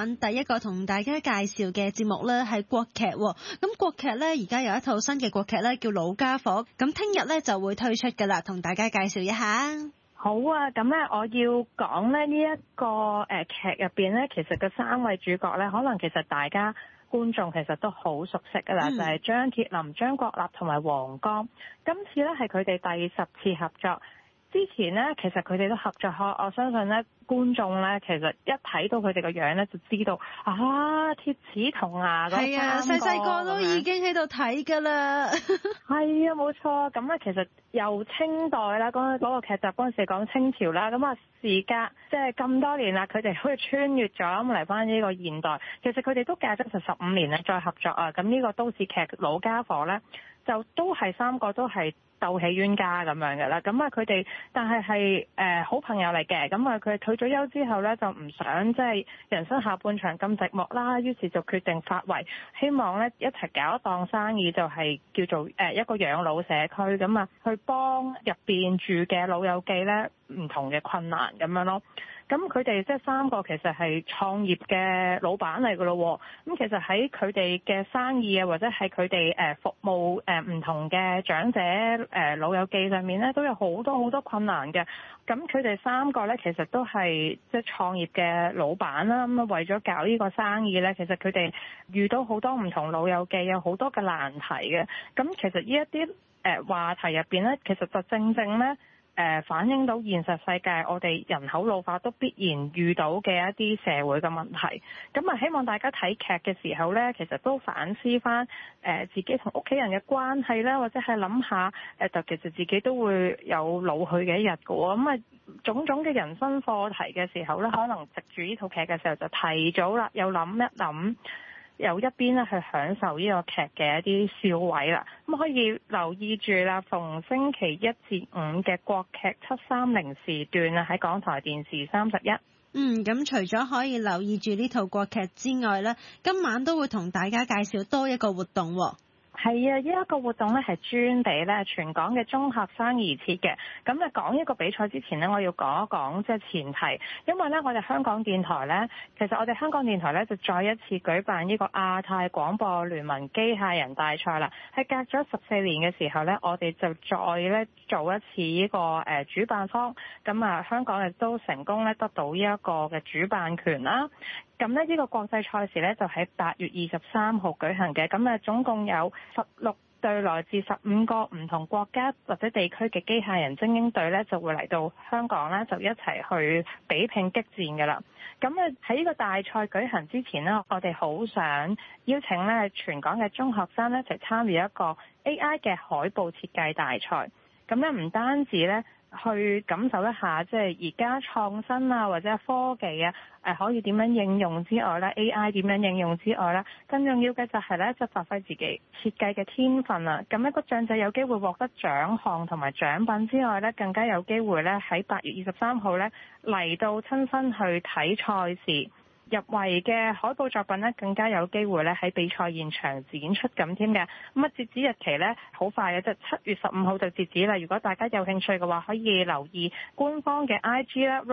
晚第一個同大家介紹嘅節目呢係國劇喎。咁國劇呢而家有一套新嘅國劇呢叫《老家伙》，咁聽日呢就會推出㗎啦，同大家介紹一下。 好啊，咁咧我要講咧呢一個劇入邊咧，其實個3位主角咧，可能其實大家觀眾其實都好熟悉㗎啦，就係張鐵林、張國立同埋黃剛。今次咧係佢哋第10次合作。之前咧，其實佢哋都合作開，我相信咧觀眾咧，其實一睇到佢哋個樣咧，就知道啊，鐵齒銅牙嗰3個。係啊， 細個都已經喺度睇㗎啦。 係啊，冇錯。咁咧，其實由清代啦，嗰個劇集嗰陣時講清朝啦，咁啊時隔即係咁多年啦，佢哋好似穿越咗咁嚟翻呢個現代。其實佢哋都隔咗成15年咧再合作啊。咁呢個都市劇《老家伙》咧，就都係3個都係鬥起冤家咁樣嘅啦，咁啊佢哋但係好朋友嚟嘅，咁啊佢退咗休之後咧就唔想即係人生下半場咁寂寞啦，於是就決定發圍，希望咧一齊搞一檔生意，就係叫做一個養老社區，咁啊去幫入邊住嘅老友記咧唔同嘅困難咁樣咯。咁佢哋即係3個其實係創業嘅老闆嚟㗎咯。咁其實喺佢哋嘅生意啊，或者係佢哋服務唔同嘅長者老友記上面咧，都有好多困難嘅。咁佢哋3個咧，其實都係即係創業嘅老闆啦。咁啊為咗搞呢個生意咧，其實佢哋遇到好多唔同老友記，有好多嘅難題嘅。咁其實呢一啲話題入邊咧，其實就正咧。反映到現實世界我哋人口老化都必然遇到嘅一啲社會嘅問題，咁啊希望大家睇劇嘅時候呢，其實都反思翻自己同屋企人嘅關係啦，或者係諗下就其實自己都會有老去嘅一日嘅喎，咁啊種種嘅人生課題嘅時候呢，可能藉住呢套劇嘅時候就提早啦，又諗一諗。由一邊咧去享受呢個劇嘅一啲笑位啦，咁可以留意住啦，逢星期1至5嘅國劇730時段啊，喺港台電視31。 咁除咗可以留意住呢套國劇之外咧，今晚都會同大家介紹多一個活動喎。 係啊，呢一個活動咧係專俾咧全港嘅中學生而設嘅。咁咧講呢個比賽之前呢，我要講一講即係前提，因為咧我哋香港電台咧，其實我哋香港電台咧就再一次舉辦呢個亞太廣播聯盟機械人大賽啦。係隔咗14年嘅時候咧，我哋就再咧做一次呢個主辦方，咁啊香港亦都成功咧得到呢一個嘅主辦權啦。咁呢個國際賽事呢，就喺8月23號舉行嘅，咁總共有16隊來自15個唔同國家或者地區嘅機械人精英隊呢，就會嚟到香港呢，就一齊去比拼激戰㗎啦。咁喺呢個大賽舉行之前呢，我哋好想邀請呢全港嘅中學生一齊參與一個 AI 嘅海報設計大賽。咁呢唔單止呢，去感受一下即係而家創新啊或者科技啊可以點樣應用之外咧 AI 點樣應用之外咧，更重要嘅就係咧就發揮自己設計嘅天分啊！咁一個獎就有機會獲得獎項同埋獎品之外咧，更加有機會咧喺8月23號咧嚟到親身去睇賽事。入圍嘅海報作品咧，更加有機會咧喺比賽現場展出咁添嘅。咁截止日期咧好快嘅，就7月15號就截止啦。如果大家有興趣嘅話，可以留意官方嘅 IG 啦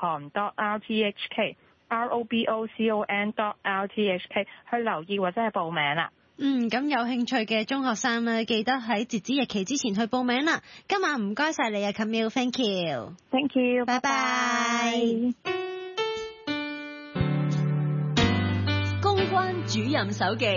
robocon.rthk robocon.rthk 去留意或者係報名啦。 咁有興趣嘅中學生咧，記得喺截止日期之前去報名啦。今晚唔該晒你啊 Camille，Thank you，Thank you， 拜拜。 關主任手記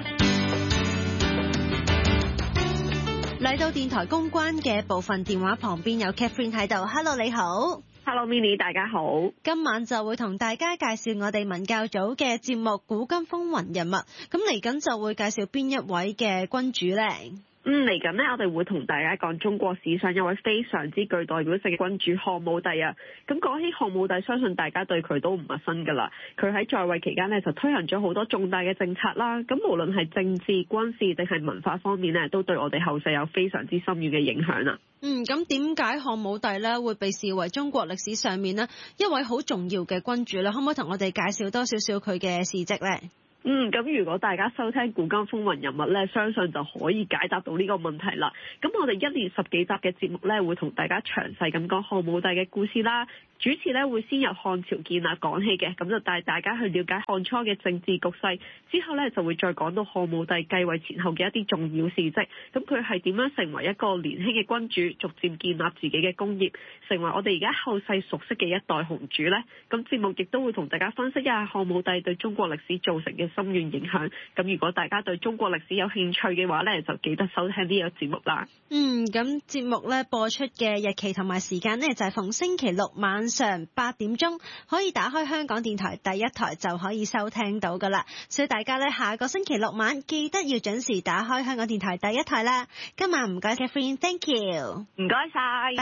嚟到電台公關嘅部分，電話旁邊有 Catherine 喺度。Hello， 你好。 Hello Minnie， 大家好。 今晚就會同大家介紹我哋文教組嘅節目《古今風雲人物》。咁嚟緊就會介紹邊一位嘅君主呢？ 嚟緊呢，我哋會同大家講中國史上一位非常之具代表性嘅君主漢武帝啊。咁講起漢武帝，相信大家對佢都唔陌生㗎啦。佢喺在位期間呢，就推行咗好多重大嘅政策啦。咁無論係政治、軍事定係文化方面呢，都對我哋後世有非常之深遠嘅影響啊。 咁點解漢武帝呢會被視為中國歷史上面呢一位好重要嘅君主呢？可唔可以同我哋介紹多少少佢嘅事蹟呢？ 咁如果大家收聽古今風雲人物咧，相信就可以解答到呢個問題啦。咁我哋1連10幾集嘅節目咧，會同大家詳細咁講漢武帝嘅故事啦、 主持咧會先由漢朝建立講起嘅，咁就帶大家去了解漢初嘅政治局勢，之後咧就會再講到漢武帝繼位前後嘅一啲重要事蹟，咁佢係點樣成為一個年輕嘅君主，逐漸建立自己嘅功業，成為我哋而家後世熟悉嘅一代雄主呢？咁節目亦都會同大家分析一下漢武帝對中國歷史造成嘅深遠影響。咁如果大家對中國歷史有興趣嘅話呢，就記得收聽呢個節目啦。 咁節目咧播出嘅日期同埋時間呢，就係逢星期六晚上8點鐘，可以打開香港電台第一台就可以收聽到噶啦。所以大家咧下個星期六晚記得要準時打開香港電台第一台啦。今晚唔該 Catherine，Thank you， 唔該晒。